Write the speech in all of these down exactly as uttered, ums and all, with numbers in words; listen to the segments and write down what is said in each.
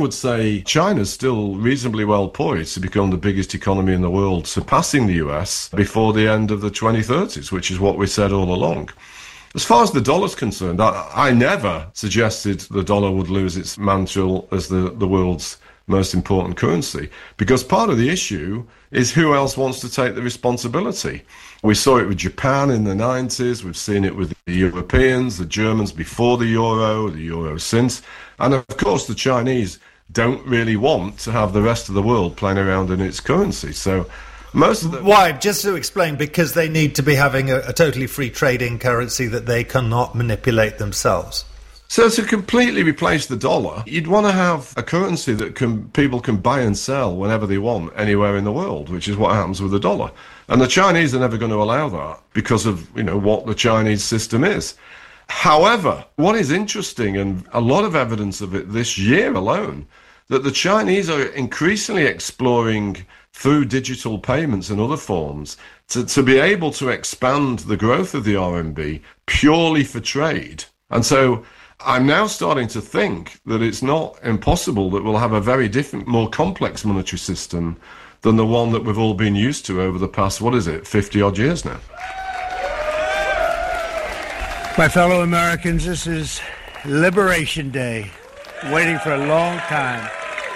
would say China's still reasonably well poised to become the biggest economy in the world, surpassing the U S before the end of the twenty thirties, which is what we said all along. As far as the dollar's concerned, I, I never suggested the dollar would lose its mantle as the, the world's most important currency, because part of the issue is who else wants to take the responsibility. We saw it with Japan in the nineties, we've seen it with the Europeans, the Germans before the euro, the euro since, and of course the Chinese don't really want to have the rest of the world playing around in its currency. So most of the... Why? Just to explain, because they need to be having a, a totally free trading currency that they cannot manipulate themselves. So to completely replace the dollar, you'd want to have a currency that can people can buy and sell whenever they want anywhere in the world, which is what happens with the dollar. And the Chinese are never going to allow that because of, you know, what the Chinese system is. However, what is interesting, and a lot of evidence of it this year alone, that the Chinese are increasingly exploring through digital payments and other forms to, to be able to expand the growth of the R M B purely for trade. And so I'm now starting to think that it's not impossible that we'll have a very different, more complex monetary system than the one that we've all been used to over the past, what is it, fifty-odd years now. My fellow Americans, this is Liberation Day, waiting for a long time.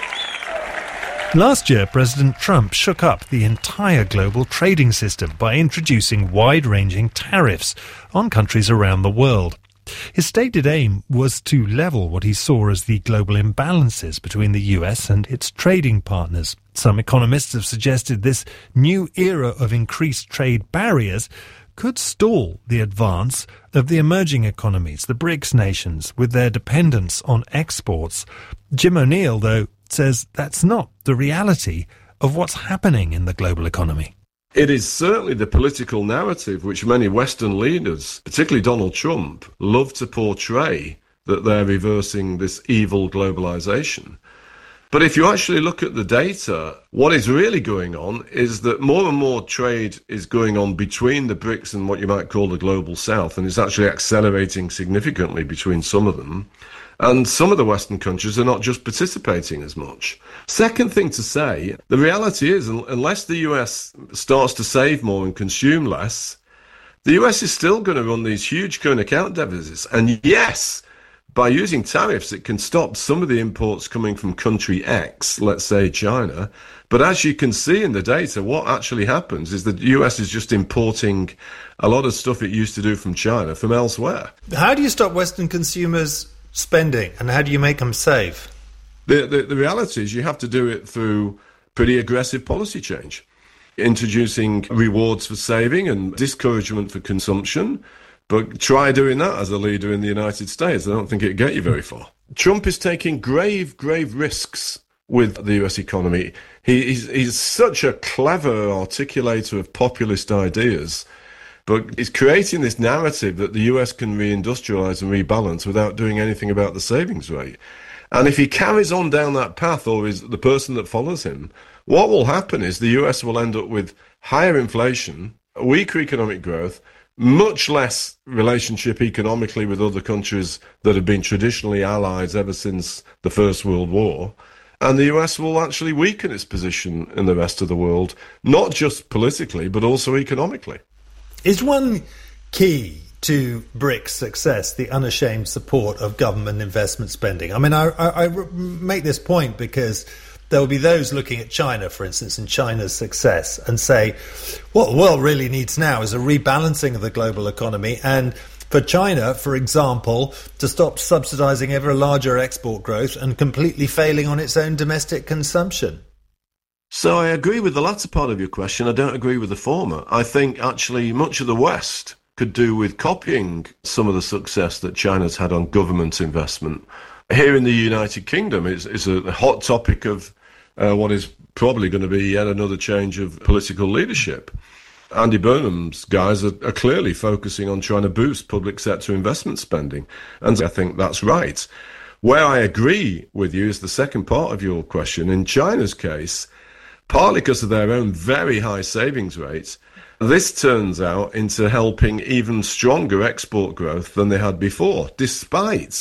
Last year, President Trump shook up the entire global trading system by introducing wide-ranging tariffs on countries around the world. His stated aim was to level what he saw as the global imbalances between the U S and its trading partners. Some economists have suggested this new era of increased trade barriers could stall the advance of the emerging economies, the BRICS nations, with their dependence on exports. Jim O'Neill, though, says that's not the reality of what's happening in the global economy. It is certainly the political narrative which many Western leaders, particularly Donald Trump, love to portray, that they're reversing this evil globalization. But if you actually look at the data, what is really going on is that more and more trade is going on between the BRICS and what you might call the global south, and it's actually accelerating significantly between some of them. And some of the Western countries are not just participating as much. Second thing to say, the reality is, unless the U S starts to save more and consume less, the U S is still going to run these huge current account deficits. And yes, by using tariffs, it can stop some of the imports coming from country X, let's say China. But as you can see in the data, what actually happens is the U S is just importing a lot of stuff it used to do from China from elsewhere. How do you stop Western consumers spending, and how do you make them save? The, the, the reality is you have to do it through pretty aggressive policy change, introducing rewards for saving and discouragement for consumption. But try doing that as a leader in the United States. I don't think it'd get you very far. Trump is taking grave, grave risks with the U S economy. He, he's, he's such a clever articulator of populist ideas, but he's creating this narrative that the U S can reindustrialize and rebalance without doing anything about the savings rate. And if he carries on down that path, or is the person that follows him, what will happen is the U S will end up with higher inflation, weaker economic growth, much less relationship economically with other countries that have been traditionally allies ever since the First World War. And the U S will actually weaken its position in the rest of the world, not just politically, but also economically. Is one key to BRICS success the unashamed support of government investment spending? I mean, I, I, I make this point because there will be those looking at China, for instance, and China's success, and say, what the world really needs now is a rebalancing of the global economy, and for China, for example, to stop subsidizing ever larger export growth and completely failing on its own domestic consumption. So I agree with the latter part of your question. I don't agree with the former. I think actually much of the West could do with copying some of the success that China's had on government investment. Here in the United Kingdom, it's, it's a hot topic of uh, what is probably going to be yet another change of political leadership. Andy Burnham's guys are, are clearly focusing on trying to boost public sector investment spending, and I think that's right. Where I agree with you is the second part of your question. In China's case, partly because of their own very high savings rates, this turns out into helping even stronger export growth than they had before, despite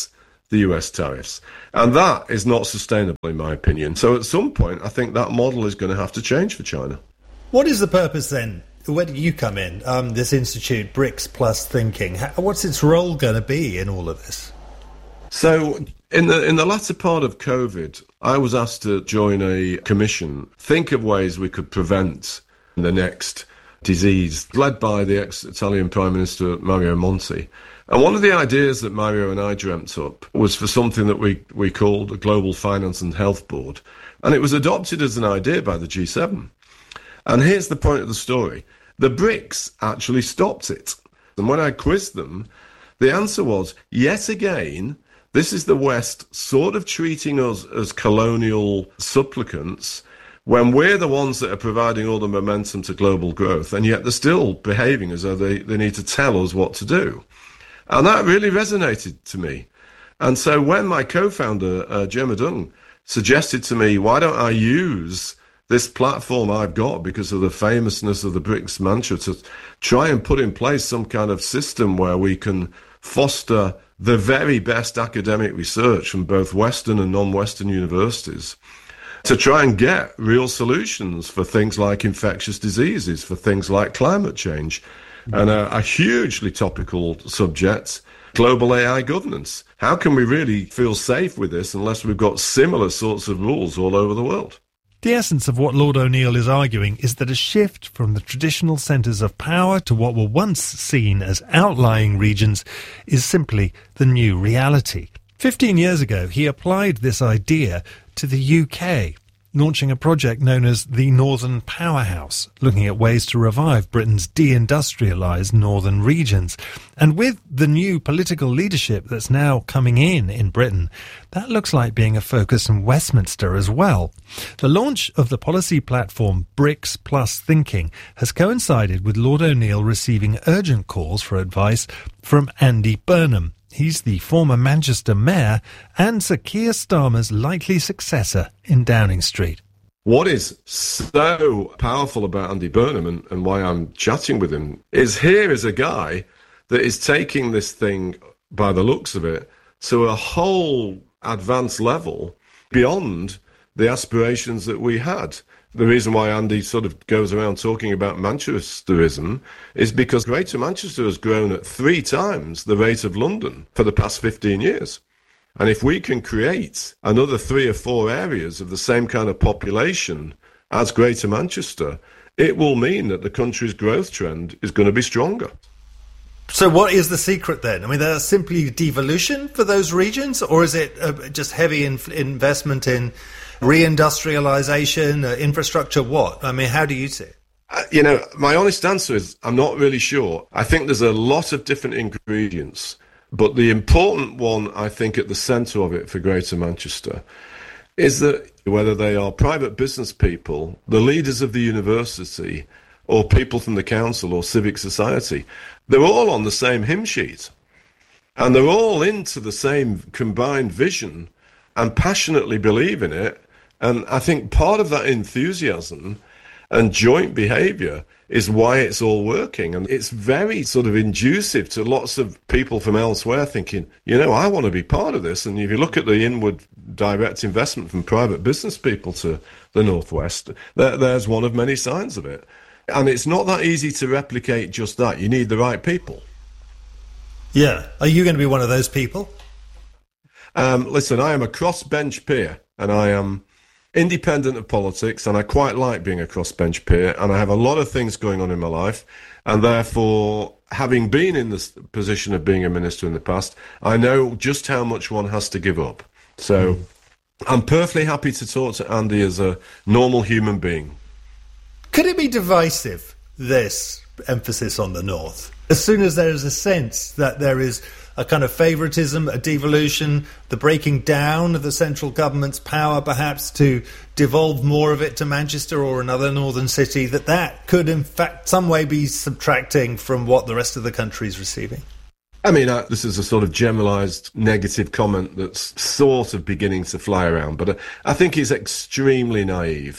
the U S tariffs. And that is not sustainable, in my opinion. So at some point, I think that model is going to have to change for China. What is the purpose then? Where do you come in? Um, this institute, BRICS Plus Thinking. How, what's its role going to be in all of this? So in the in the latter part of COVID, I was asked to join a commission, think of ways we could prevent the next disease, led by the ex-Italian Prime Minister Mario Monti. And one of the ideas that Mario and I dreamt up was for something that we, we called a Global Finance and Health Board. And it was adopted as an idea by the G seven. And here's the point of the story. The BRICS actually stopped it. And when I quizzed them, the answer was, yet again, this is the West sort of treating us as colonial supplicants when we're the ones that are providing all the momentum to global growth, and yet they're still behaving as though they, they need to tell us what to do. And that really resonated to me. And so when my co-founder, uh, Gemma Dung, suggested to me, why don't I use this platform I've got because of the famousness of the BRICS mantra to try and put in place some kind of system where we can foster the very best academic research from both Western and non-Western universities to try and get real solutions for things like infectious diseases, for things like climate change, and a, a hugely topical subject, global A I governance. How can we really feel safe with this unless we've got similar sorts of rules all over the world? The essence of what Lord O'Neill is arguing is that a shift from the traditional centres of power to what were once seen as outlying regions is simply the new reality. Fifteen years ago, he applied this idea to the U K, launching a project known as the Northern Powerhouse, looking at ways to revive Britain's deindustrialised northern regions. And with the new political leadership that's now coming in in Britain, that looks like being a focus in Westminster as well. The launch of the policy platform BRICS Plus Thinking has coincided with Lord O'Neill receiving urgent calls for advice from Andy Burnham. He's the former Manchester mayor and Sir Keir Starmer's likely successor in Downing Street. What is so powerful about Andy Burnham and, and why I'm chatting with him is here is a guy that is taking this thing, by the looks of it, to a whole advanced level beyond the aspirations that we had. The reason why Andy sort of goes around talking about Manchesterism is because Greater Manchester has grown at three times the rate of London for the past fifteen years. And if we can create another three or four areas of the same kind of population as Greater Manchester, it will mean that the country's growth trend is going to be stronger. So what is the secret then? I mean, that's simply devolution for those regions, or is it uh, just heavy in- investment in reindustrialization, uh, infrastructure, what? I mean, how do you see it? Uh, you know, my honest answer is I'm not really sure. I think there's a lot of different ingredients, but the important one, I think, at the centre of it for Greater Manchester is that whether they are private business people, the leaders of the university, or people from the council or civic society, they're all on the same hymn sheet. And they're all into the same combined vision and passionately believe in it. And I think part of that enthusiasm and joint behaviour is why it's all working. And it's very sort of inducive to lots of people from elsewhere thinking, you know, I want to be part of this. And if you look at the inward direct investment from private business people to the Northwest, there, there's one of many signs of it. And it's not that easy to replicate just that. You need the right people. Yeah. Are you going to be one of those people? Um, listen, I am a crossbench peer, and I am independent of politics, and I quite like being a crossbench peer, and I have a lot of things going on in my life, and therefore, having been in the position of being a minister in the past, I know just how much one has to give up. So mm. I'm perfectly happy to talk to Andy as a normal human being. Could it be divisive, this emphasis on the North? As soon as there is a sense that there is a kind of favouritism, a devolution, the breaking down of the central government's power perhaps to devolve more of it to Manchester or another northern city, that that could in fact some way be subtracting from what the rest of the country is receiving? I mean, uh, this is a sort of generalised negative comment that's sort of beginning to fly around, but uh, I think it's extremely naive.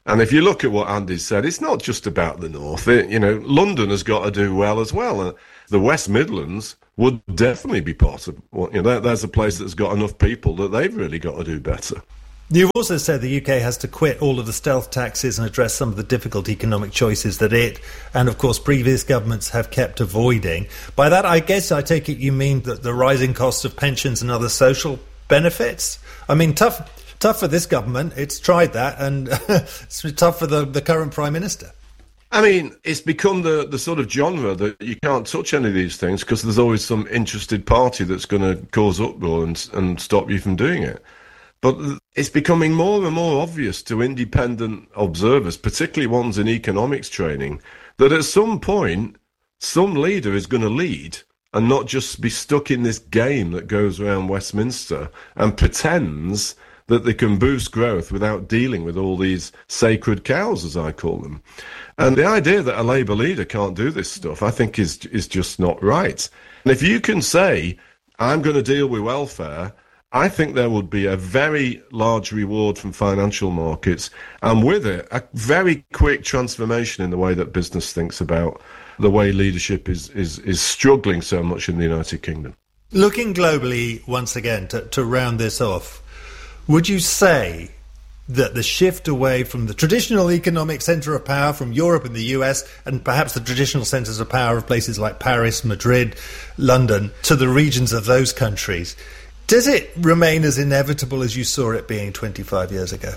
And if you look at what Andy said, it's not just about the north. It, you know, London has got to do well as well. Uh, the West Midlands would definitely be part of, you know, there's a place that's got enough people that they've really got to do better. You've also said the U K has to quit all of the stealth taxes and address some of the difficult economic choices that it and, of course, previous governments have kept avoiding. By that, I guess I take it you mean that the rising cost of pensions and other social benefits? I mean, tough tough for this government. It's tried that, and it's tough for the, the current Prime Minister. I mean, it's become the, the sort of genre that you can't touch any of these things because there's always some interested party that's going to cause uproar and, and stop you from doing it. But it's becoming more and more obvious to independent observers, particularly ones in economics training, that at some point, some leader is going to lead and not just be stuck in this game that goes around Westminster and pretends that they can boost growth without dealing with all these sacred cows, as I call them. And the idea that a Labour leader can't do this stuff, I think, is is just not right. And if you can say, I'm going to deal with welfare, I think there would be a very large reward from financial markets, and with it, a very quick transformation in the way that business thinks about the way leadership is, is, is struggling so much in the United Kingdom. Looking globally, once again, to, to round this off, would you say that the shift away from the traditional economic centre of power from Europe and the U S, and perhaps the traditional centres of power of places like Paris, Madrid, London, to the regions of those countries, does it remain as inevitable as you saw it being twenty-five years ago?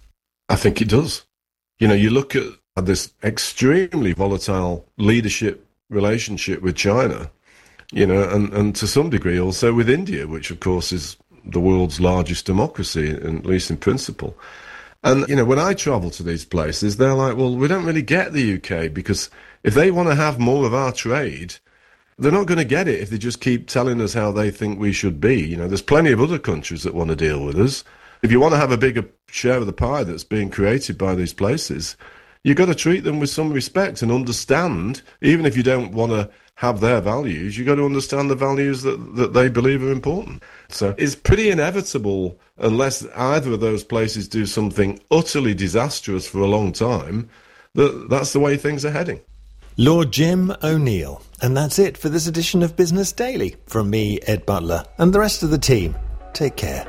I think it does. You know, you look at this extremely volatile leadership relationship with China, you know, and, and to some degree also with India, which of course is the world's largest democracy, at least in principle. And, you know, when I travel to these places, they're like, well, we don't really get the U K because if they want to have more of our trade, they're not going to get it if they just keep telling us how they think we should be. You know, there's plenty of other countries that want to deal with us. If you want to have a bigger share of the pie that's being created by these places, you've got to treat them with some respect and understand, even if you don't want to have their values, you've got to understand the values that, that they believe are important. So it's pretty inevitable, unless either of those places do something utterly disastrous for a long time, that that's the way things are heading. Lord Jim O'Neill. And that's it for this edition of Business Daily. From me, Ed Butler, and the rest of the team. Take care.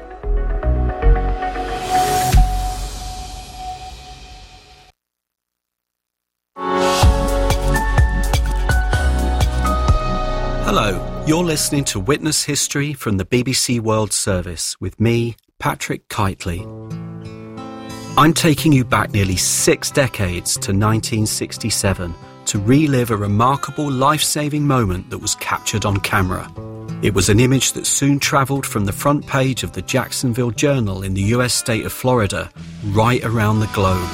Hello, you're listening to Witness History from the B B C World Service with me, Patrick Kitely. I'm taking you back nearly six decades to nineteen sixty-seven to relive a remarkable life-saving moment that was captured on camera. It was an image that soon travelled from the front page of the Jacksonville Journal in the U S state of Florida right around the globe.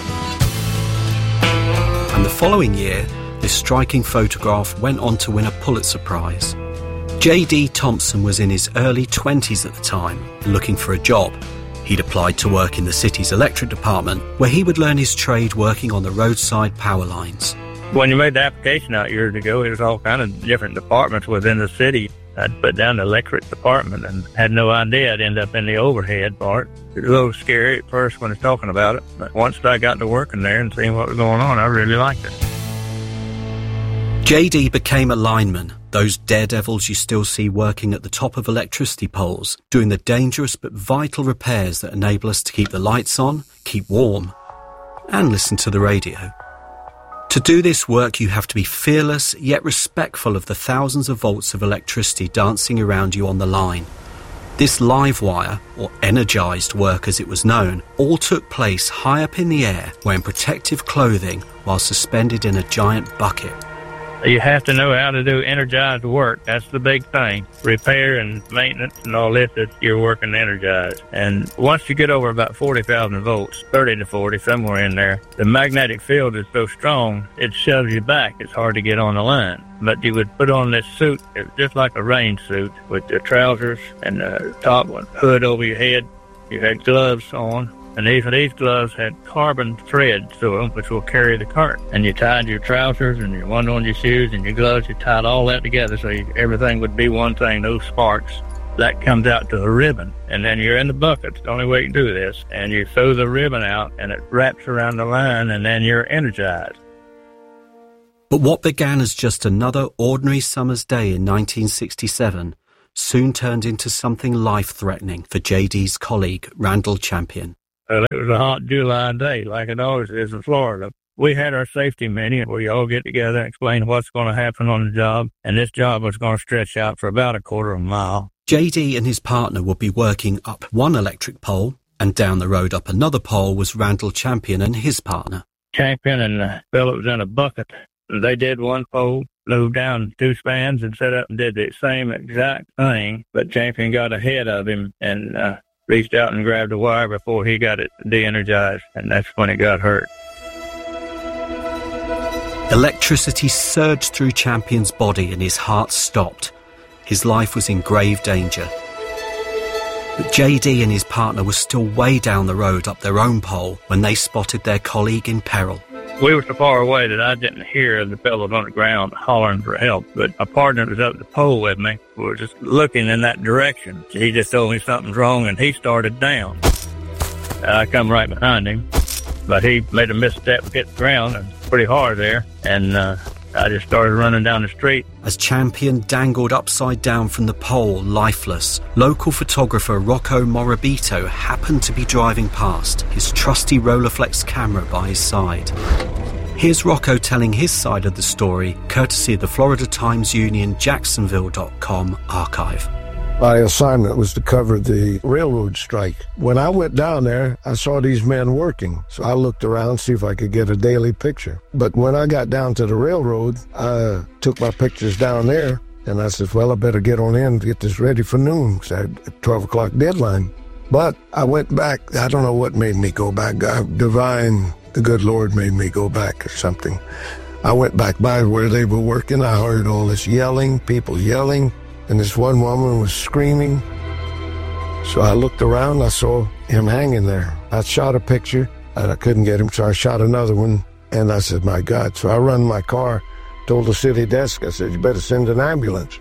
And the following year, this striking photograph went on to win a Pulitzer Prize. J D Thompson was in his early twenties at the time, looking for a job. He'd applied to work in the city's electric department, where he would learn his trade working on the roadside power lines. When you made the application out years ago, it was all kind of different departments within the city. I'd put down the electric department and had no idea I'd end up in the overhead part. It was a little scary at first when I was talking about it, but once I got to working there and seeing what was going on, I really liked it. J D became a lineman, those daredevils you still see working at the top of electricity poles, doing the dangerous but vital repairs that enable us to keep the lights on, keep warm, and listen to the radio. To do this work, you have to be fearless yet respectful of the thousands of volts of electricity dancing around you on the line. This live wire, or energised work as it was known, all took place high up in the air wearing protective clothing while suspended in a giant bucket. You have to know how to do energized work. That's the big thing. Repair and maintenance and all this, is you're working energized. And once you get over about forty thousand volts, thirty to forty, somewhere in there, the magnetic field is so strong, it shoves you back. It's hard to get on the line. But you would put on this suit, it's just like a rain suit, with the trousers and the top one, hood over your head. You had gloves on. And these, these gloves had carbon threads through them, which will carry the current. And you tied your trousers and your one on your shoes and your gloves, you tied all that together so you, everything would be one thing, no sparks. that comes out to the ribbon, and then you're in the bucket. It's the only way you can do this. And you throw the ribbon out, and it wraps around the line, and then you're energized. But what began as just another ordinary summer's day in nineteen sixty-seven soon turned into something life-threatening for J D's colleague, Randall Champion. Well, it was a hot July day, like it always is in Florida. We had our safety meeting where you all get together and explain what's going to happen on the job, and this job was going to stretch out for about a quarter of a mile. J D and his partner would be working up one electric pole, and down the road up another pole was Randall Champion and his partner. Champion and the fellow was in a bucket. They did one pole, moved down two spans, and set up and did the same exact thing, but Champion got ahead of him and uh, reached out and grabbed the wire before he got it de-energized, and that's when it got hurt. Electricity surged through Champion's body and his heart stopped. His life was in grave danger. But J D and his partner were still way down the road up their own pole when they spotted their colleague in peril. We were so far away that I didn't hear the fellows on the ground hollering for help, but a partner that was up the pole with me was just looking in that direction. He just told me something's wrong, and he started down. I come right behind him, but he made a misstep, hit the ground, and pretty hard there, and uh, I just started running down the street. As Champion dangled upside down from the pole, lifeless, local photographer Rocco Morabito happened to be driving past, his trusty Rolleiflex camera by his side. Here's Rocco telling his side of the story, courtesy of the Florida Times Union Jacksonville dot com archive. My assignment was to cover the railroad strike. When I went down there, I saw these men working, so I looked around to see if I could get a daily picture. But when I got down to the railroad, I took my pictures down there, and I said, well, I better get on in and get this ready for noon, because I had a twelve o'clock deadline. But I went back. I don't know what made me go back. I, divine, the good Lord made me go back or something. I went back by where they were working. I heard all this yelling, people yelling. And this one woman was screaming. So I looked around, I saw him hanging there. I shot a picture, and I couldn't get him, so I shot another one. And I said, my God. So I run my car, told the city desk, I said, you better send an ambulance.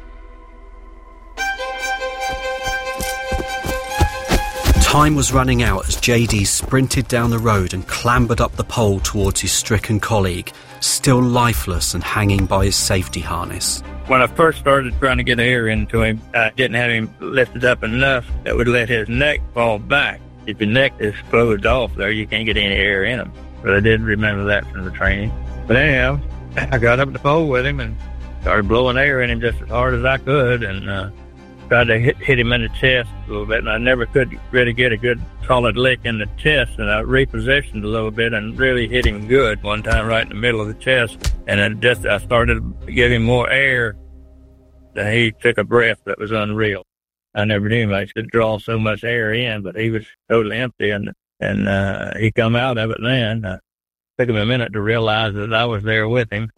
Time was running out as J D sprinted down the road and clambered up the pole towards his stricken colleague, still lifeless and hanging by his safety harness. When I first started trying to get air into him, I didn't have him lifted up enough that would let his neck fall back. If your neck is closed off there, you can't get any air in him. But I did remember that from the training. But anyhow, I got up the pole with him and started blowing air in him just as hard as I could, and uh, tried to hit, hit him in the chest a little bit, and I never could really get a good solid lick in the chest, and I repositioned a little bit and really hit him good one time right in the middle of the chest, and I just I started to give him more air, and he took a breath that was unreal. I never knew anybody could draw so much air in, but he was totally empty, and and uh, he come out of it then. Uh, took him a minute to realize that I was there with him.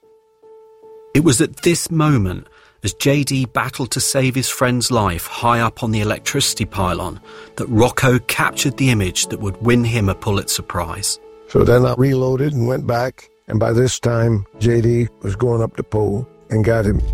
It was at this moment, as J D battled to save his friend's life high up on the electricity pylon, that Rocco captured the image that would win him a Pulitzer Prize. So then I reloaded and went back, and by this time, J D was going up the pole and got him.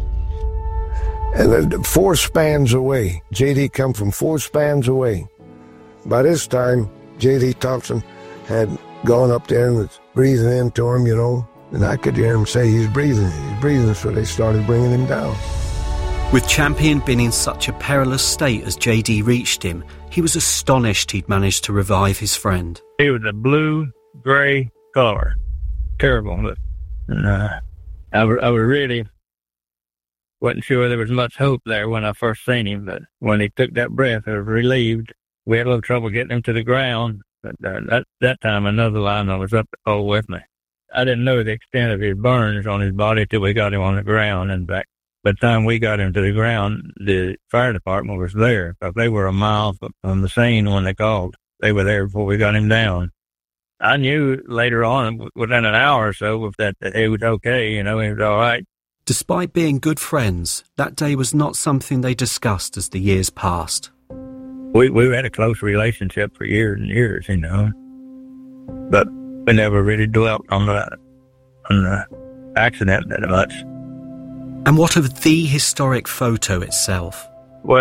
And then four spans away, J D come from four spans away. By this time, J D Thompson had gone up there and was breathing into him, you know, and I could hear him say, he's breathing, he's breathing, so they started bringing him down. With Champion being in such a perilous state as J D reached him, he was astonished he'd managed to revive his friend. He was a blue-gray color. Terrible. But, and, uh, I, I was really wasn't sure there was much hope there when I first seen him, but when he took that breath, I was relieved. We had a little trouble getting him to the ground, but uh, that, that time another lineman was up the pole with me. I didn't know the extent of his burns on his body till we got him on the ground. And back by the time we got him to the ground, the fire department was there. But they were a mile from the scene when they called. They were there before we got him down. I knew later on, within an hour or so, that, that he was okay, you know, he was all right. Despite being good friends, that day was not something they discussed as the years passed. We we had a close relationship for years and years, you know, but we never really dwelt on the, on the accident that much. And what of the historic photo itself? Well,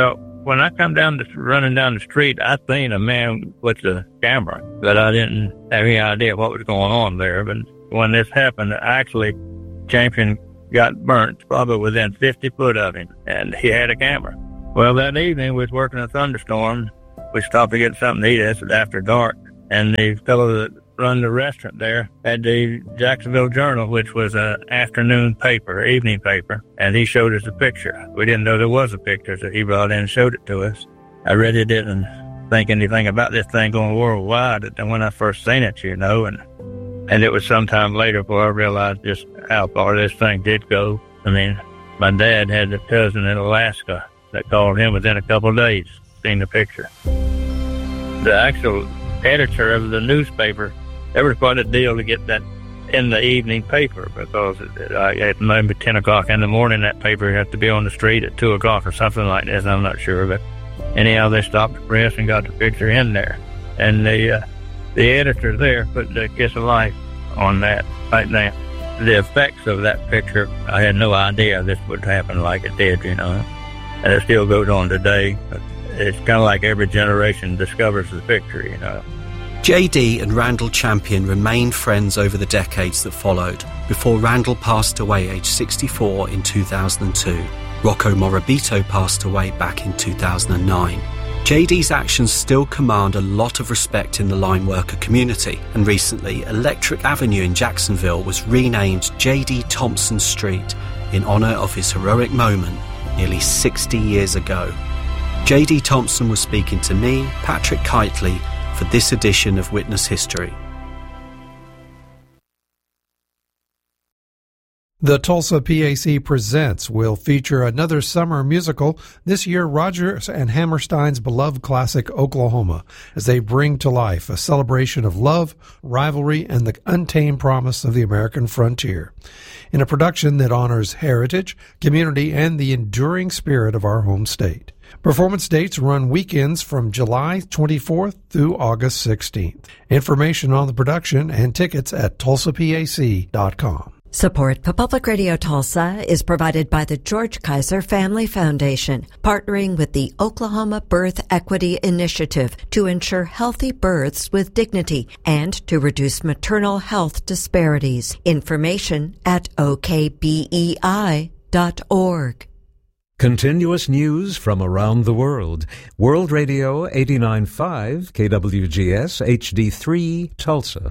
when I come down, the, running down the street, I seen a man with a camera, but I didn't have any idea what was going on there. But when this happened, actually, Champion got burnt, probably within fifty foot of him, and he had a camera. Well, that evening, we was working a thunderstorm. We stopped to get something to eat. It was after dark, and the fellow that run the restaurant there had the Jacksonville Journal, which was an afternoon paper, evening paper, and he showed us a picture. We didn't know there was a picture, so he brought in and showed it to us. I really didn't think anything about this thing going worldwide when I first seen it, you know, and and it was sometime later before I realized just how far this thing did go. I mean, my dad had a cousin in Alaska that called him within a couple of days, seen the picture. The actual editor of the newspaper, there was quite a deal to get that in the evening paper, because it, uh, at maybe ten o'clock in the morning, that paper had to be on the street at two o'clock or something like this. I'm not sure, but anyhow, they stopped the press and got the picture in there. And the uh, the editor there put the kiss of life on that right now. The effects of that picture, I had no idea this would happen like it did, you know. And it still goes on today. But it's kind of like every generation discovers the picture, you know. J D and Randall Champion remained friends over the decades that followed, before Randall passed away aged sixty-four in two thousand two. Rocco Morabito passed away back in two thousand nine. J D's actions still command a lot of respect in the line worker community, and recently Electric Avenue in Jacksonville was renamed J D Thompson Street in honour of his heroic moment nearly sixty years ago. J D Thompson was speaking to me, Patrick Kitely, for this edition of Witness History. The Tulsa P A C Presents will feature another summer musical, this year Rodgers and Hammerstein's beloved classic Oklahoma, as they bring to life a celebration of love, rivalry, and the untamed promise of the American frontier, in a production that honors heritage, community, and the enduring spirit of our home state. Performance dates run weekends from July twenty-fourth through August sixteenth. Information on the production and tickets at tulsa p a c dot com. Support for Public Radio Tulsa is provided by the George Kaiser Family Foundation, partnering with the Oklahoma Birth Equity Initiative to ensure healthy births with dignity and to reduce maternal health disparities. Information at o k b e i dot org. Continuous news from around the world. World Radio eighty-nine point five, K W G S, H D three, Tulsa.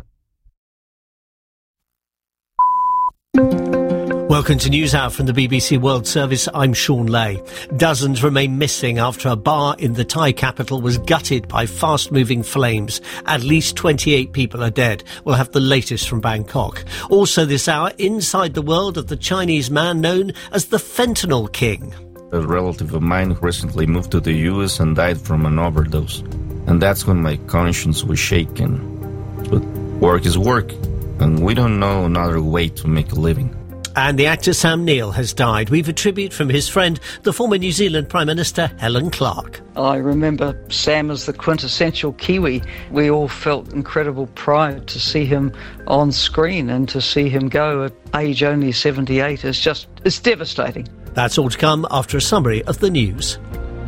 Welcome to News Hour from the B B C World Service. I'm Sean Lay. Dozens remain missing after a bar in the Thai capital was gutted by fast-moving flames. At least twenty-eight people are dead. We'll have the latest from Bangkok. Also this hour, inside the world of the Chinese man known as the Fentanyl King. A relative of mine recently moved to the U S and died from an overdose. And that's when my conscience was shaken. But work is work, and we don't know another way to make a living. And the actor Sam Neill has died. We've a tribute from his friend, the former New Zealand Prime Minister Helen Clark. I remember Sam as the quintessential Kiwi. We all felt incredible pride to see him on screen, and to see him go at age only seventy-eight is just, it's devastating. That's all to come after a summary of the news.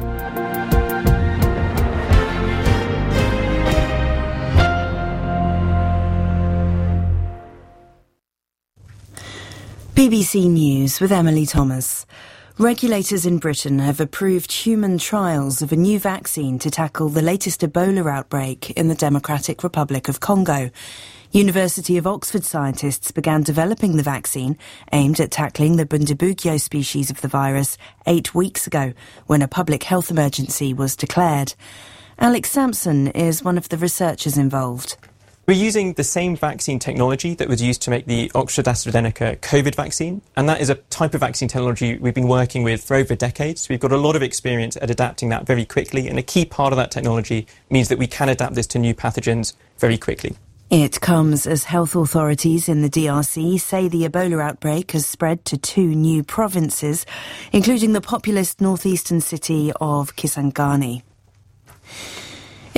B B C News with Emily Thomas. Regulators in Britain have approved human trials of a new vaccine to tackle the latest Ebola outbreak in the Democratic Republic of Congo. University of Oxford scientists began developing the vaccine aimed at tackling the Bundibugyo species of the virus eight weeks ago, when a public health emergency was declared. Alex Sampson is one of the researchers involved. We're using the same vaccine technology that was used to make the Oxford-AstraZeneca COVID vaccine, and that is a type of vaccine technology we've been working with for over a decade. So we've got a lot of experience at adapting that very quickly, and a key part of that technology means that we can adapt this to new pathogens very quickly. It comes as health authorities in the D R C say the Ebola outbreak has spread to two new provinces, including the populous northeastern city of Kisangani.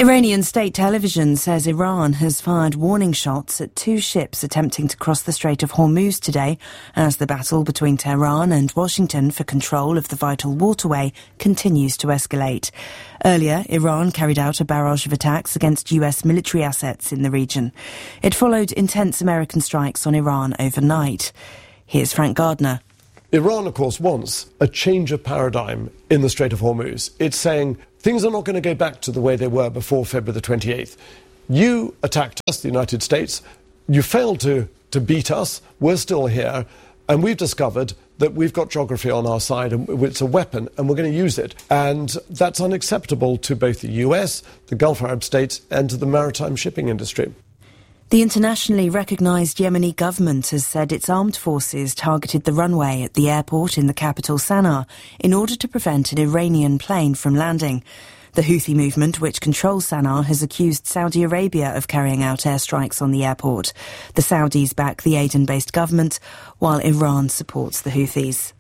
Iranian state television says Iran has fired warning shots at two ships attempting to cross the Strait of Hormuz today as the battle between Tehran and Washington for control of the vital waterway continues to escalate. Earlier, Iran carried out a barrage of attacks against U S military assets in the region. It followed intense American strikes on Iran overnight. Here's Frank Gardner. Iran, of course, wants a change of paradigm in the Strait of Hormuz. It's saying things are not going to go back to the way they were before February the twenty-eighth. You attacked us, the United States. You failed to, to beat us. We're still here. And we've discovered that we've got geography on our side, and it's a weapon, and we're going to use it. And that's unacceptable to both the U S, the Gulf Arab states, and to the maritime shipping industry. The internationally recognised Yemeni government has said its armed forces targeted the runway at the airport in the capital Sana'a in order to prevent an Iranian plane from landing. The Houthi movement, which controls Sana'a, has accused Saudi Arabia of carrying out airstrikes on the airport. The Saudis back the Aden-based government, while Iran supports the Houthis.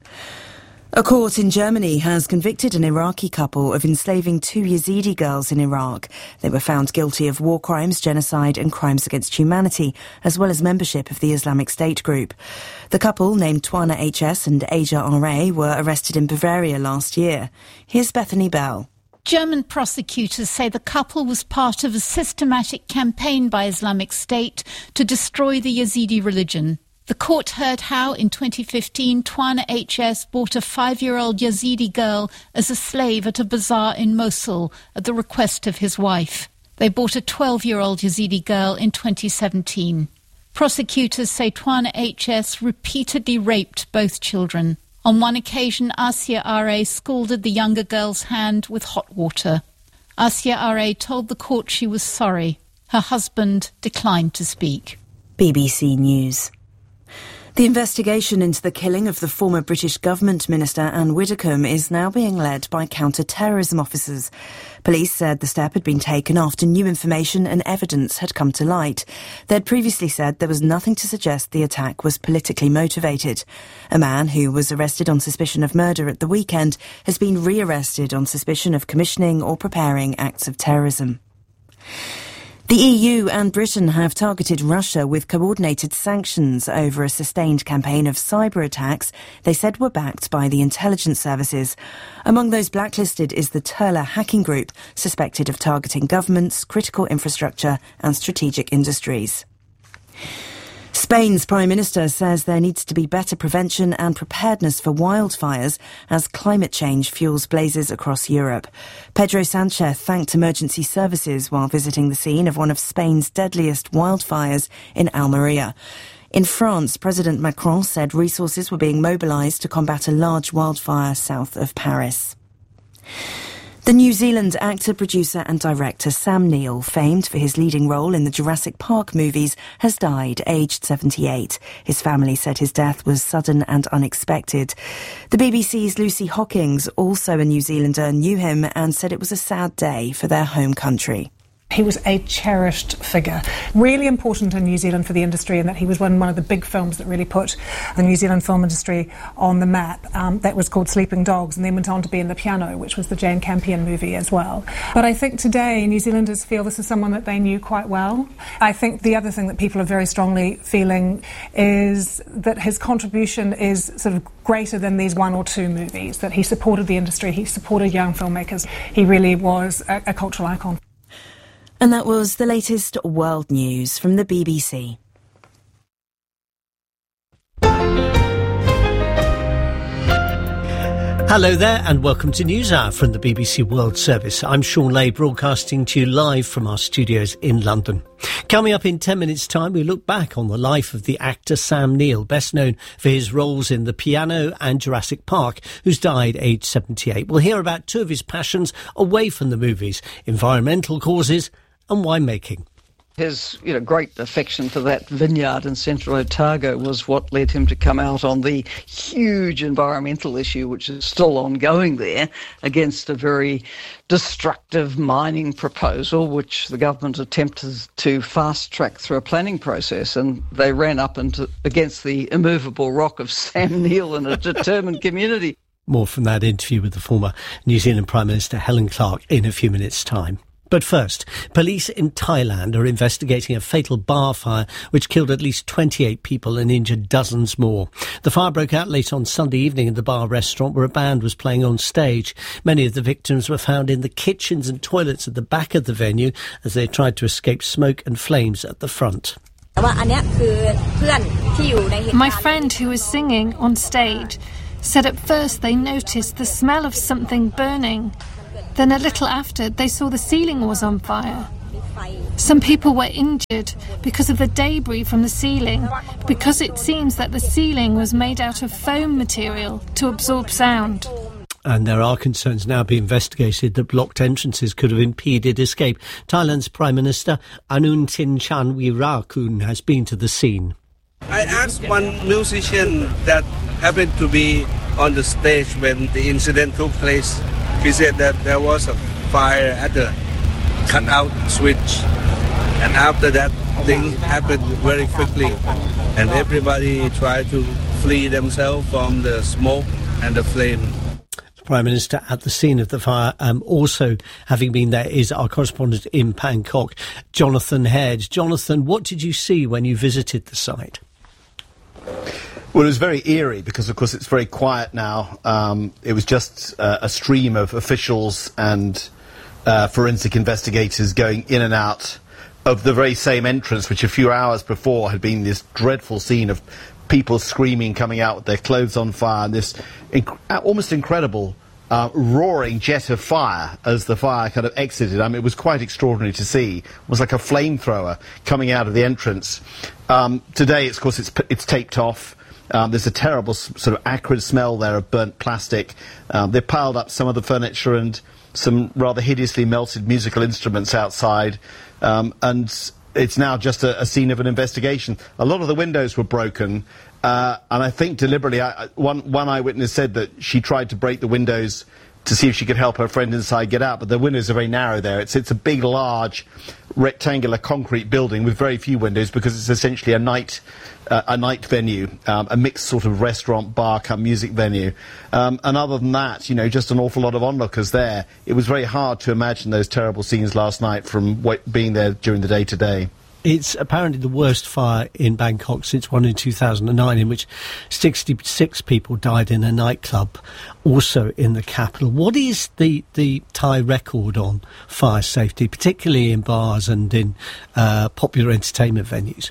A court in Germany has convicted an Iraqi couple of enslaving two Yazidi girls in Iraq. They were found guilty of war crimes, genocide and crimes against humanity, as well as membership of the Islamic State group. The couple, named Twana H S and Asia R A, were arrested in Bavaria last year. Here's Bethany Bell. German prosecutors say the couple was part of a systematic campaign by Islamic State to destroy the Yazidi religion. The court heard how, in twenty fifteen, Twana H S bought a five-year-old Yazidi girl as a slave at a bazaar in Mosul at the request of his wife. They bought a twelve-year-old Yazidi girl in twenty seventeen. Prosecutors say Twana H S repeatedly raped both children. On one occasion, Asia R A scalded the younger girl's hand with hot water. Asia R A told the court she was sorry. Her husband declined to speak. B B C News. The investigation into the killing of the former British government minister Anne Widdecombe is now being led by counter-terrorism officers. Police said the step had been taken after new information and evidence had come to light. They had previously said there was nothing to suggest the attack was politically motivated. A man who was arrested on suspicion of murder at the weekend has been re-arrested on suspicion of commissioning or preparing acts of terrorism. The E U and Britain have targeted Russia with coordinated sanctions over a sustained campaign of cyber attacks they said were backed by the intelligence services. Among those blacklisted is the Turla hacking group, suspected of targeting governments, critical infrastructure and strategic industries. Spain's Prime Minister says there needs to be better prevention and preparedness for wildfires as climate change fuels blazes across Europe. Pedro Sanchez thanked emergency services while visiting the scene of one of Spain's deadliest wildfires in Almeria. In France, President Macron said resources were being mobilised to combat a large wildfire south of Paris. The New Zealand actor, producer and director Sam Neill, famed for his leading role in the Jurassic Park movies, has died, aged seventy-eight. His family said his death was sudden and unexpected. The B B C's Lucy Hockings, also a New Zealander, knew him and said it was a sad day for their home country. He was a cherished figure, really important in New Zealand for the industry, in that he was one, one of the big films that really put the New Zealand film industry on the map. Um, that was called Sleeping Dogs, and then went on to be in The Piano, which was the Jane Campion movie as well. But I think today New Zealanders feel this is someone that they knew quite well. I think the other thing that people are very strongly feeling is that his contribution is sort of greater than these one or two movies, that he supported the industry, he supported young filmmakers. He really was a, a cultural icon. And that was the latest world news from the B B C. Hello there and welcome to NewsHour from the B B C World Service. I'm Sean Lay, broadcasting to you live from our studios in London. Coming up in ten minutes' time, we look back on the life of the actor Sam Neill, best known for his roles in The Piano and Jurassic Park, who's died aged seventy-eight. We'll hear about two of his passions away from the movies, environmental causes and winemaking. His you know, great affection for that vineyard in central Otago was what led him to come out on the huge environmental issue, which is still ongoing there, against a very destructive mining proposal, which the government attempted to fast-track through a planning process, and they ran up into, against the immovable rock of Sam Neill and a determined community. More from that interview with the former New Zealand Prime Minister Helen Clark in a few minutes' time. But first, police in Thailand are investigating a fatal bar fire which killed at least twenty-eight people and injured dozens more. The fire broke out late on Sunday evening in the bar restaurant where a band was playing on stage. Many of the victims were found in the kitchens and toilets at the back of the venue as they tried to escape smoke and flames at the front. My friend who was singing on stage said at first they noticed the smell of something burning. Then a little after, they saw the ceiling was on fire. Some people were injured because of the debris from the ceiling, because it seems that the ceiling was made out of foam material to absorb sound. And there are concerns now being investigated that blocked entrances could have impeded escape. Thailand's Prime Minister Anutin Chanvirakul has been to the scene. I asked one musician that happened to be on the stage when the incident took place. He said that there was a fire at the cut-out switch, and after that thing happened very quickly, and everybody tried to flee themselves from the smoke and the flame. The Prime Minister at the scene of the fire, um, also having been there, is our correspondent in Bangkok, Jonathan Head. Jonathan, what did you see when you visited the site? Well, it was very eerie because, of course, it's very quiet now. Um, it was just uh, a stream of officials and uh, forensic investigators going in and out of the very same entrance, which a few hours before had been this dreadful scene of people screaming, coming out with their clothes on fire, and this inc- almost incredible uh, roaring jet of fire as the fire kind of exited. I mean, it was quite extraordinary to see. It was like a flamethrower coming out of the entrance. Um, today, of course, it's, it's taped off. Um, there's a terrible sort of acrid smell there of burnt plastic. Um, they piled up some of the furniture and some rather hideously melted musical instruments outside, um, and it's now just a, a scene of an investigation. A lot of the windows were broken, uh, and I think deliberately, I, one, one eyewitness said that she tried to break the windows to see if she could help her friend inside get out, but the windows are very narrow there. It's, it's a big, large, rectangular concrete building with very few windows because it's essentially a night uh, a night venue, um, a mixed sort of restaurant, bar, come music venue. Um, and other than that, you know, just an awful lot of onlookers there. It was very hard to imagine those terrible scenes last night from what, being there during the day today. It's apparently the worst fire in Bangkok since one in two thousand nine, in which sixty-six people died in a nightclub, also in the capital. What is the, the Thai record on fire safety, particularly in bars and in uh, popular entertainment venues?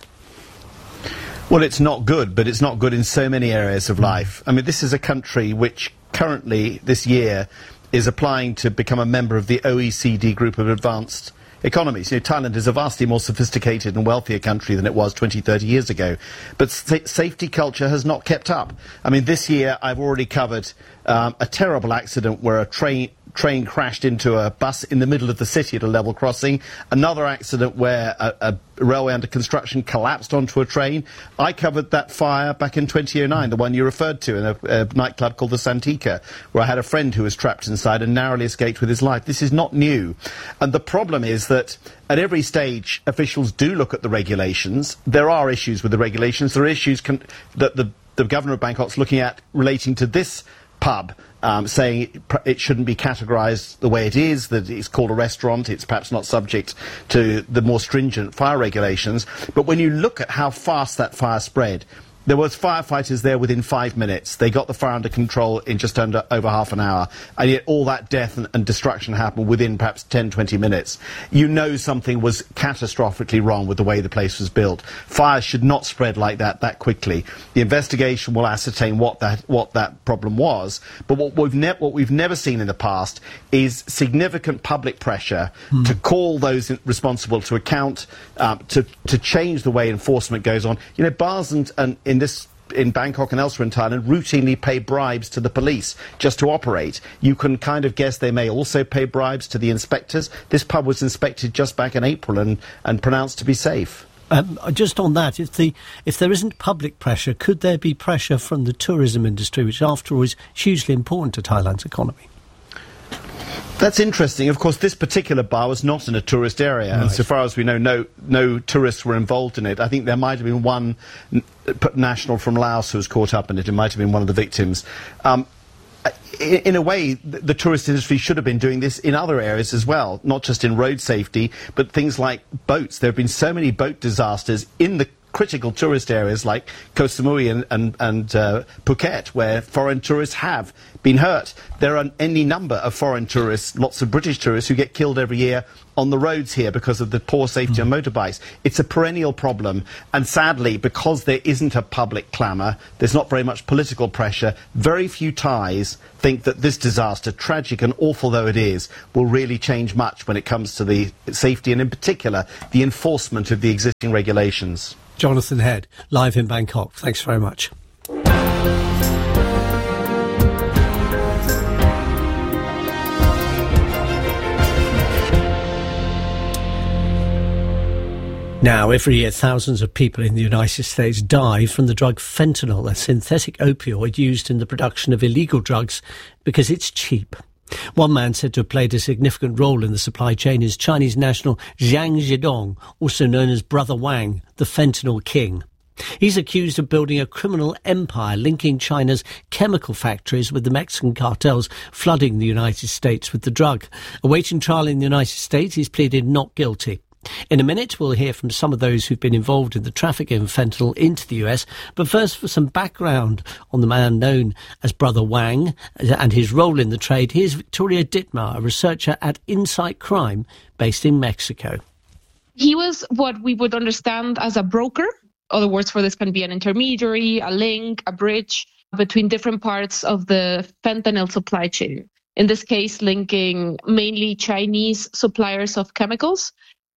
Well, it's not good, but it's not good in so many areas of life. I mean, this is a country which currently, this year, is applying to become a member of the O E C D group of advanced economies. You know, Thailand is a vastly more sophisticated and wealthier country than it was twenty, thirty years ago. But sa- safety culture has not kept up. I mean, this year I've already covered um, a terrible accident where a train train crashed into a bus in the middle of the city at a level crossing. Another accident where a, a railway under construction collapsed onto a train. I covered that fire back in twenty oh nine, the one you referred to, in a, a nightclub called the Santika, where I had a friend who was trapped inside and narrowly escaped with his life. This is not new. And the problem is that at every stage, officials do look at the regulations. There are issues with the regulations. There are issues con- that the, the governor of Bangkok's looking at relating to this pub, um, saying it, it shouldn't be categorised the way it is, that it's called a restaurant, it's perhaps not subject to the more stringent fire regulations. But when you look at how fast that fire spread, there was firefighters there within five minutes. They got the fire under control in just under over half an hour. And yet all that death and, and destruction happened within perhaps ten, twenty minutes. You know something was catastrophically wrong with the way the place was built. Fires should not spread like that that quickly. The investigation will ascertain what that what that problem was. But what we've, ne- what we've never seen in the past is significant public pressure mm. to call those responsible to account, um, to, to change the way enforcement goes on. You know, bars and, and in this in Bangkok and elsewhere in Thailand routinely pay bribes to the police just to operate. You can kind of guess they may also pay bribes to the inspectors. This pub was inspected just back in April and, and pronounced to be safe. Um, just on that, if the if there isn't public pressure, could there be pressure from the tourism industry, which after all is hugely important to Thailand's economy? That's interesting. Of course, this particular bar was not in a tourist area, right. And so far as we know, no no tourists were involved in it. I think there might have been one n- national from Laos who was caught up in it. It might have been one of the victims. Um, in, in a way, the, the tourist industry should have been doing this in other areas as well, not just in road safety, but things like boats. There have been so many boat disasters in the critical tourist areas like Koh Samui and, and, and uh, Phuket, where foreign tourists have been hurt. There are any number of foreign tourists, lots of British tourists, who get killed every year on the roads here because of the poor safety mm. on motorbikes. It's a perennial problem, and sadly, because there isn't a public clamour, there's not very much political pressure, very few Thais think that this disaster, tragic and awful though it is, will really change much when it comes to the safety and, in particular, the enforcement of the existing regulations. Jonathan Head, live in Bangkok. Thanks very much. Now, every year, thousands of people in the United States die from the drug fentanyl, a synthetic opioid used in the production of illegal drugs because it's cheap. One man said to have played a significant role in the supply chain is Chinese national Zhang Zhidong, also known as Brother Wang, the fentanyl king. He's accused of building a criminal empire linking China's chemical factories with the Mexican cartels flooding the United States with the drug. Awaiting trial in the United States, he's pleaded not guilty. In a minute, we'll hear from some of those who've been involved in the trafficking of fentanyl into the U S. But first, for some background on the man known as Brother Wang and his role in the trade, here's Victoria Dittmar, a researcher at Insight Crime based in Mexico. He was what we would understand as a broker. Other words for this can be an intermediary, a link, a bridge between different parts of the fentanyl supply chain. In this case, linking mainly Chinese suppliers of chemicals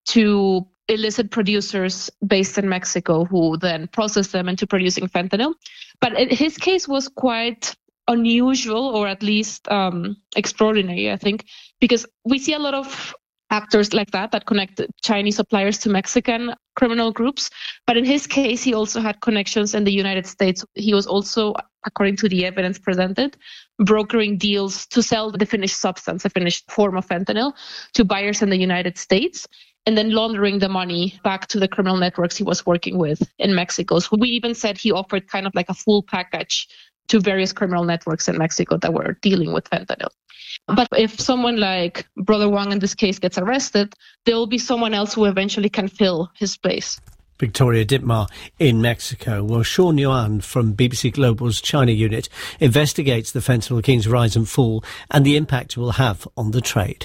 to illicit producers based in Mexico who then process them into producing fentanyl. But it, his case was quite unusual, or at least um, extraordinary, I think, because we see a lot of actors like that that connect Chinese suppliers to Mexican criminal groups. But in his case, he also had connections in the United States. He was also, according to the evidence presented, brokering deals to sell the finished substance, a finished form of fentanyl, to buyers in the United States, and then laundering the money back to the criminal networks he was working with in Mexico. So we even said he offered kind of like a full package to various criminal networks in Mexico that were dealing with fentanyl. But if someone like Brother Wang in this case gets arrested, there will be someone else who eventually can fill his place. Victoria Dittmar in Mexico. Well, Sean Yuan from B B C Global's China unit investigates the fentanyl king's rise and fall and the impact it will have on the trade.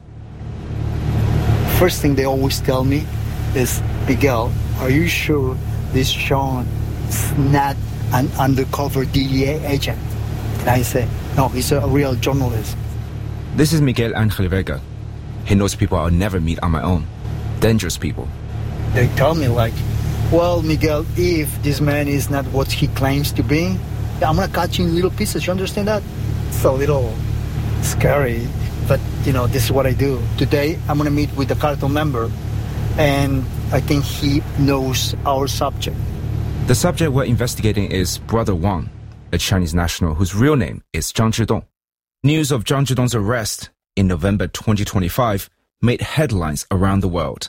First thing they always tell me is, Miguel, are you sure this Sean is not an undercover D E A agent? And I say, no, he's a real journalist. This is Miguel Ángel Vega. He knows people I'll never meet on my own. Dangerous people. They tell me like, well, Miguel, if this man is not what he claims to be, I'm going to cut you in little pieces. You understand that? It's a little scary. But, you know, this is what I do. Today, I'm going to meet with the cartel member, and I think he knows our subject. The subject we're investigating is Brother Wang, a Chinese national whose real name is Zhang Zhidong. News of Zhang Zhidong's arrest in November twenty twenty-five made headlines around the world.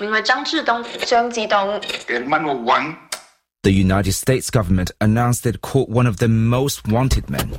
The United States government announced it caught one of the most wanted men.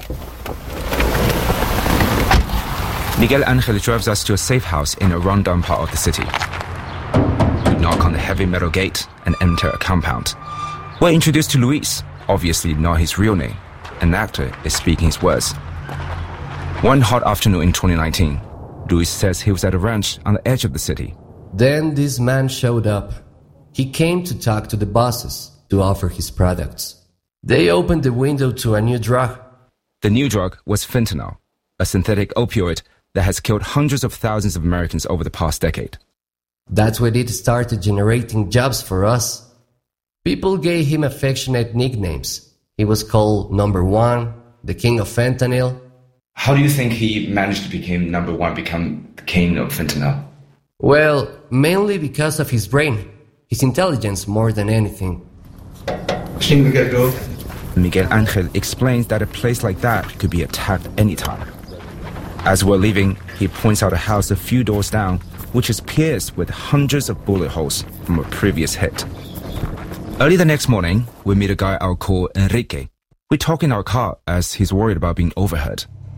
Miguel Ángel drives us to a safe house in a rundown part of the city. We knock on the heavy metal gate and enter a compound. We're introduced to Luis, obviously not his real name. An actor is speaking his words. One hot afternoon in twenty nineteen, Luis says he was at a ranch on the edge of the city. Then this man showed up. He came to talk to the bosses to offer his products. They opened the window to a new drug. The new drug was fentanyl, a synthetic opioid that has killed hundreds of thousands of Americans over the past decade. That's when it started generating jobs for us. People gave him affectionate nicknames. He was called Number One, the King of Fentanyl. How do you think he managed to become number one, become the king of fentanyl? Well, mainly because of his brain, his intelligence more than anything. Miguel Ángel explains that a place like that could be attacked anytime. As we're leaving, he points out a house a few doors down, which is pierced with hundreds of bullet holes from a previous hit. Early the next morning, we meet a guy I'll call Enrique. We talk in our car as he's worried about being overheard.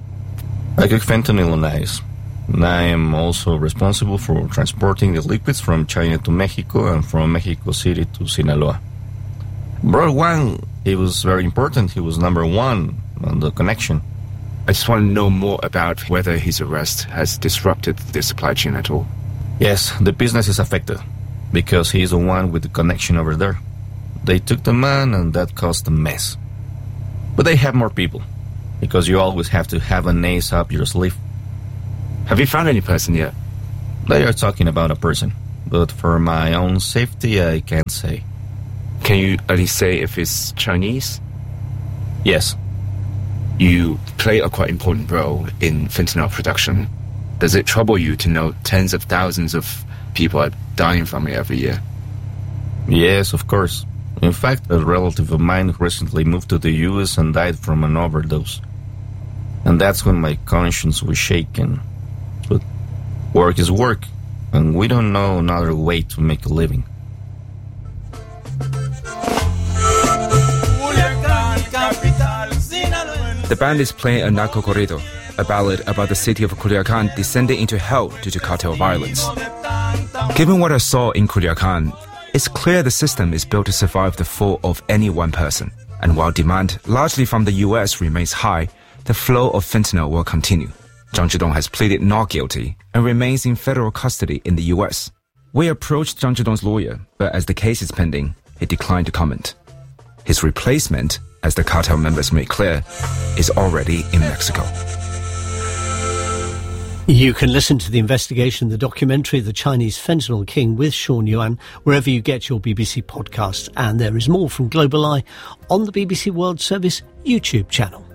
I cook fentanyl on ice. And I am also responsible for transporting the liquids from China to Mexico and from Mexico City to Sinaloa. Brother Wang, he was very important. He was number one on the connection. I just want to know more about whether his arrest has disrupted the supply chain at all. Yes, the business is affected because he is the one with the connection over there. They took the man and that caused a mess. But they have more people because you always have to have an ace up your sleeve. Have you found any person yet? They are talking about a person, but for my own safety, I can't say. Can you at least say if it's Chinese? Yes. You play a quite important role in fentanyl production. Does it trouble you to know tens of thousands of people are dying from it every year? Yes, of course. In fact, a relative of mine recently moved to the U S and died from an overdose. And that's when my conscience was shaken. But work is work, and we don't know another way to make a living. The band is playing a narco corrido, a ballad about the city of Culiacan descending into hell due to cartel violence. Given what I saw in Culiacan, it's clear the system is built to survive the fall of any one person. And while demand, largely from the U S, remains high, the flow of fentanyl will continue. Zhang Zhidong has pleaded not guilty and remains in federal custody in the U S. We approached Zhang Zhidong's lawyer, but as the case is pending, he declined to comment. His replacement, as the cartel members made clear, is already in Mexico. You can listen to the investigation, the documentary, The Chinese Fentanyl King with Sean Yuan, wherever you get your B B C podcasts. And there is more from Global Eye on the B B C World Service YouTube channel.